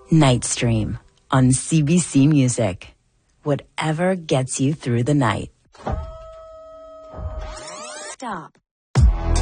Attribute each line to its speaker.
Speaker 1: Night Stream on CBC Music. Whatever gets you through the night. Stop.